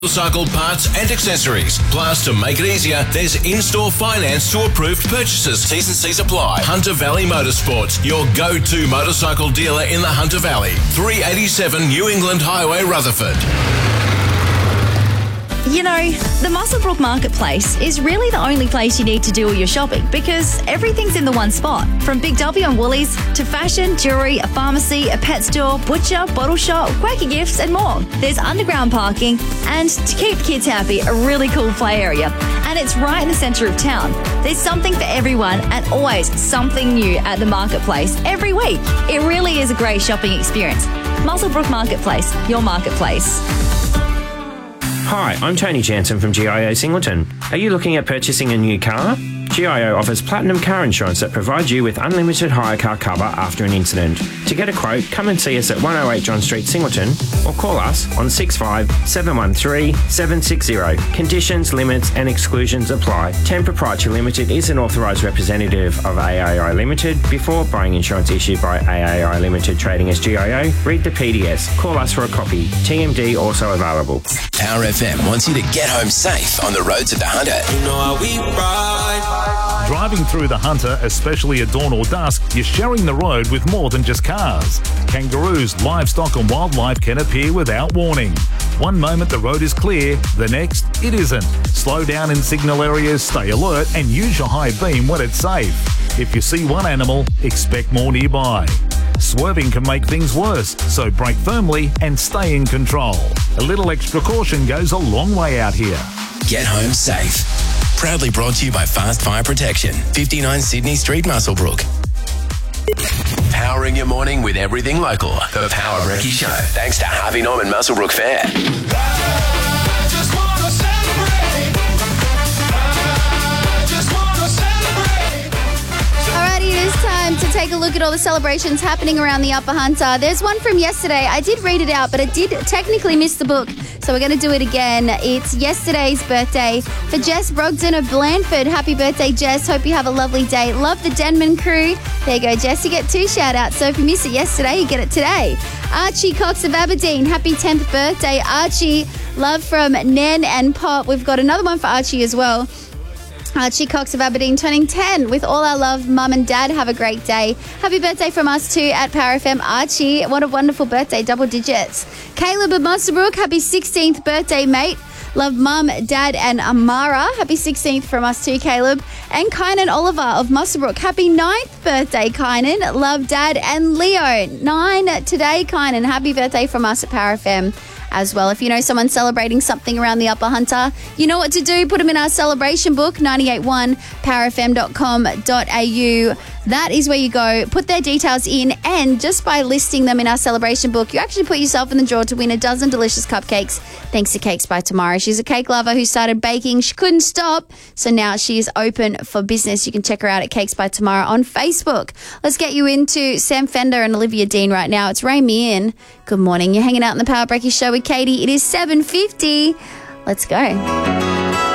Motorcycle parts and accessories. Plus, to make it easier, there's in-store finance to approved purchases. T's and C's apply. Hunter Valley Motorsports, your go-to motorcycle dealer in the Hunter Valley. 387 New England Highway, Rutherford. You know, the Muswellbrook Marketplace is really the only place you need to do all your shopping because everything's in the one spot. From Big W and Woolies to fashion, jewellery, a pharmacy, a pet store, butcher, bottle shop, quirky gifts and more. There's underground parking and, to keep kids happy, a really cool play area. And it's right in the centre of town. There's something for everyone and always something new at the Marketplace every week. It really is a great shopping experience. Muswellbrook Marketplace, your marketplace. Hi, I'm Tony Jansen from GIO Singleton. Are you looking at purchasing a new car? GIO offers platinum car insurance that provides you with unlimited hire car cover after an incident. To get a quote, come and see us at 108 John Street, Singleton, or call us on 65 713 760. Conditions, limits and exclusions apply. 10 Proprietary Limited is an authorised representative of AAI Limited. Before buying insurance issued by AAI Limited trading as GIO, read the PDS. Call us for a copy. TMD also available. Power FM wants you to get home safe on the roads of the Hunter. You know how we ride. Driving through the Hunter, especially at dawn or dusk, you're sharing the road with more than just cars. Kangaroos, livestock and wildlife can appear without warning. One moment the road is clear, the next it isn't. Slow down in signal areas, stay alert and use your high beam when it's safe. If you see one animal, expect more nearby. Swerving can make things worse, so brake firmly and stay in control. A little extra caution goes a long way out here. Get home safe. Proudly brought to you by Fast Fire Protection, 59 Sydney Street, Muswellbrook. Powering your morning with everything local. The Power Brekkie Show. Thanks to Harvey Norman Muswellbrook Fair. Alrighty, it is time to take a look at all the celebrations happening around the Upper Hunter. There's one from yesterday. I did read it out, but I did technically miss the book, so we're going to do it again. It's yesterday's birthday for Jess Brogden of Blandford. Happy birthday, Jess. Hope you have a lovely day. Love the Denman crew. There you go, Jess. You get 2 shout-outs, so if you missed it yesterday, you get it today. Archie Cox of Aberdeen. Happy 10th birthday, Archie. Love from Nen and Pop. We've got another one for Archie as well. Archie Cox of Aberdeen turning 10 with all our love. Mum and Dad, have a great day. Happy birthday from us too at Power FM. Archie, what a wonderful birthday, double digits. Caleb of Muswellbrook, happy 16th birthday, mate. Love Mum, Dad and Amara. Happy 16th from us too, Caleb. And Kynan Oliver of Muswellbrook. Happy 9th birthday, Kynan. Love Dad and Leo. 9 today, Kynan. Happy birthday from us at Power FM as well. If you know someone celebrating something around the Upper Hunter, you know what to do. Put them in our celebration book, 981 powerfm.com.au. That is where you go. Put their details in, and just by listing them in our celebration book, you actually put yourself in the draw to win a dozen delicious cupcakes thanks to Cakes by Tamara. She's a cake lover who started baking. She couldn't stop, so now she is open for business. You can check her out at Cakes by Tamara on Facebook. Let's get you into Sam Fender and Olivia Dean right now. It's Ray Me In. Good morning. You're hanging out in the Power Brekkie Show with Katie. It is 7:50. Let's go.